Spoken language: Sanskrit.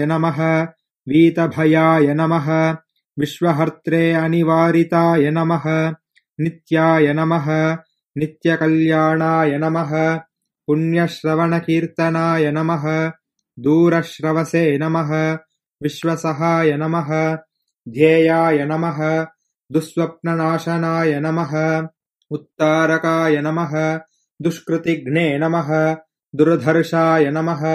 नमः वीतभयाय नमः विश्वहर्त्रे अनिवारिताय नमः नित्याय नमः नित्यकल्याणाय नमः पुण्यश्रवणकीर्तनाय नमः दूरश्रवसे नमः विश्वसहाय नमः ध्येयाय नमः दुःस्वप्ननाशनाय नमः उत्तारकाय नमः दुष्कृतिघ्ने नमः दुर्धर्षाय नमः